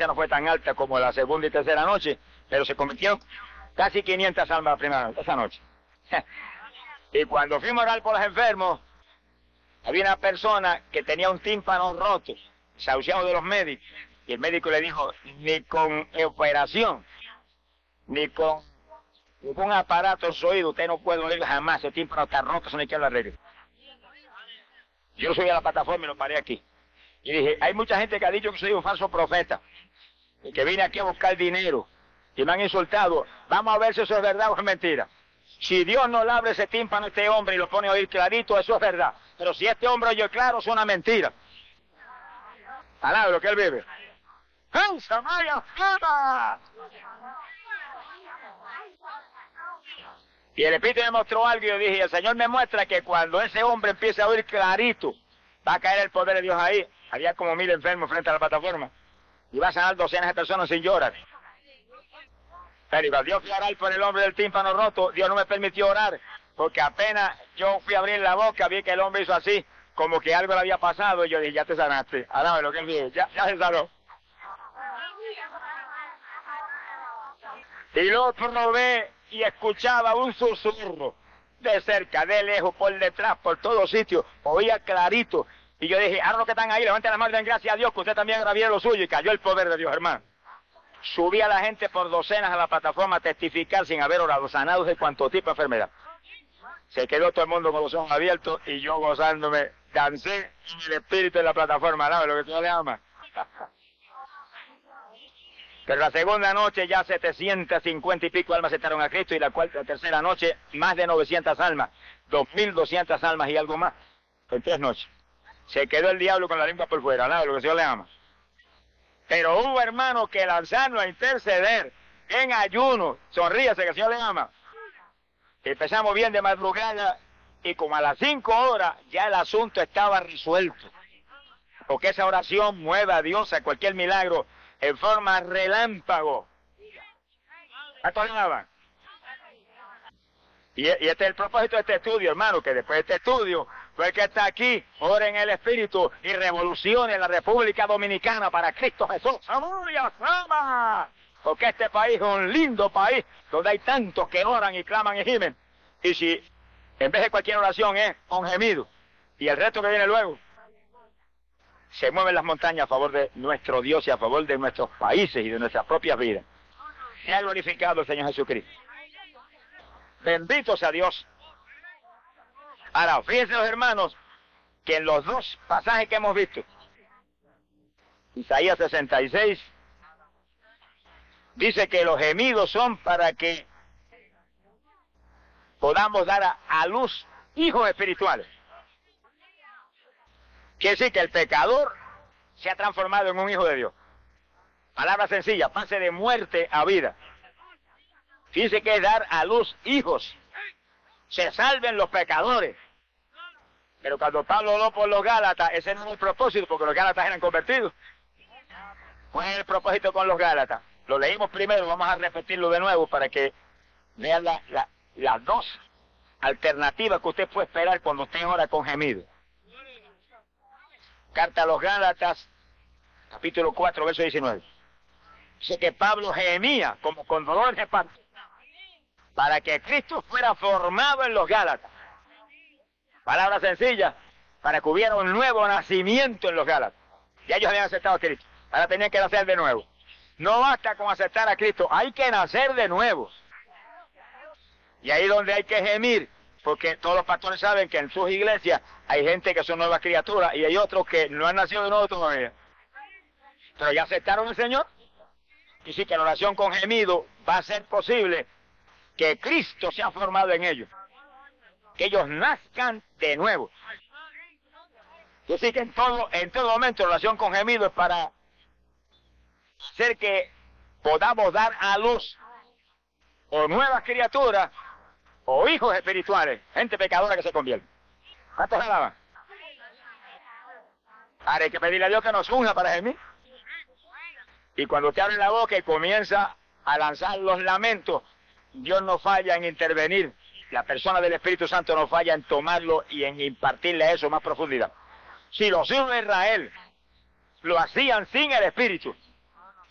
iglesia no fue tan alta como la segunda y tercera noche, pero se convirtieron casi 500 almas la primera esa noche. Y cuando fuimos a orar por los enfermos, había una persona que tenía un tímpano roto, desahuciado de los médicos, y el médico le dijo, ni con operación, ni con ningún aparato en su oído, usted no puede oír jamás, ese tímpano está roto, eso no hay que lo arregle. Yo subí a la plataforma y lo paré aquí. Y dije, hay mucha gente que ha dicho que soy un falso profeta, y que vine aquí a buscar dinero, y me han insultado. Vamos a ver si eso es verdad o es mentira. Si Dios no le abre ese tímpano a este hombre y lo pone a oír clarito, eso es verdad. Pero si este hombre oye claro, es una mentira. Alaba lo que él vive. ¡Hansa, Maya, Fama! Y el Espíritu me mostró algo y yo dije, el Señor me muestra que cuando ese hombre empiece a oír clarito, va a caer el poder de Dios ahí. Había como 1000 enfermos frente a la plataforma. Y va a sanar docenas de personas sin llorar. Pero cuando Dios fui a orar por el hombre del tímpano roto, Dios no me permitió orar, porque apenas yo fui a abrir la boca, vi que el hombre hizo así, como que algo le había pasado, y yo dije, ya te sanaste. Ahora lo que él dice, ya se sanó. Y lo probé y escuchaba un susurro, de cerca, de lejos, por detrás, por todos sitios, oía clarito. Y yo dije, ahora los que están ahí, levanten la mano y den gracias a Dios, que usted también grabó lo suyo, y cayó el poder de Dios, hermano. Subí a la gente por docenas a la plataforma a testificar sin haber orado, sanados de cuanto tipo de enfermedad. Se quedó todo el mundo con los ojos abiertos y yo gozándome, dancé en el espíritu de la plataforma, ¿sabes lo que tú le amas? Pero la segunda noche ya 750 y pico almas aceptaron a Cristo, y la tercera noche más de 900 almas, 2200 almas y algo más, en 3 noches. Se quedó el diablo con la lengua por fuera, ¿sabes lo que Dios le ama? Pero hubo hermanos que lanzarnos a interceder en ayuno. Sonríase que el Señor le ama. Empezamos bien de madrugada y como a las 5 horas ya el asunto estaba resuelto. Porque esa oración mueve a Dios a cualquier milagro en forma relámpago. ¿Cuántos le aman? Y este es el propósito de este estudio, hermano, que después de este estudio, tú el que está aquí, ore en el Espíritu y revolucione la República Dominicana para Cristo Jesús. ¡Aleluya, ¡Sama! Porque este país es un lindo país donde hay tantos que oran y claman y gimen. Y si en vez de cualquier oración es con gemido, y el resto que viene luego, se mueven las montañas a favor de nuestro Dios y a favor de nuestros países y de nuestras propias vidas. Sea glorificado el Señor Jesucristo. Bendito sea Dios. Ahora, fíjense los hermanos, que en los dos pasajes que hemos visto, Isaías 66, dice que los gemidos son para que podamos dar a luz hijos espirituales. Quiere decir que el pecador se ha transformado en un hijo de Dios. Palabra sencilla, pase de muerte a vida. Fíjense que es dar a luz hijos. Se salven los pecadores. Pero cuando Pablo habló por los Gálatas, ese no es el propósito, porque los Gálatas eran convertidos. ¿Cuál es el propósito con los Gálatas? Lo leímos primero, vamos a repetirlo de nuevo para que vean las dos alternativas que usted puede esperar cuando usted ora con gemido. Carta a los Gálatas, capítulo 4, verso 19. Dice que Pablo gemía como con dolor de parto para que Cristo fuera formado en los Gálatas. Palabra sencilla, para que hubiera un nuevo nacimiento en los Gálatas. Ya ellos habían aceptado a Cristo, ahora tenían que nacer de nuevo. No basta con aceptar a Cristo, hay que nacer de nuevo. Y ahí donde hay que gemir, porque todos los pastores saben que en sus iglesias hay gente que son nuevas criaturas y hay otros que no han nacido de nuevo todavía. Pero ya aceptaron al Señor. Y sí que la oración con gemido va a ser posible que Cristo sea formado en ellos. Que ellos nazcan de nuevo. Y sí que en todo momento la oración con gemido es para hacer que podamos dar a luz o nuevas criaturas o hijos espirituales, gente pecadora que se convierte. ¿Cuántos alaban? Ahora hay que pedirle a Dios que nos unja para gemir. Y cuando usted abre la boca y comienza a lanzar los lamentos, Dios no falla en intervenir. La persona del Espíritu Santo no falla en tomarlo y en impartirle a eso más profundidad. Si los hijos de Israel lo hacían sin el Espíritu,